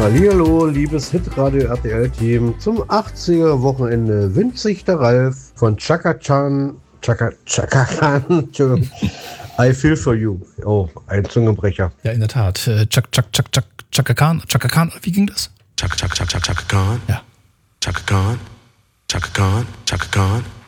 Hallihallo, liebes Hitradio RTL-Team. Zum 80er-Wochenende wünscht sich der Ralf von Chaka Khan, Entschuldigung. I feel for you. Oh, ein Zungenbrecher. Ja, in der Tat. Chaka Khan, wie ging das? Chaka Khan. Ja. Chaka Khan.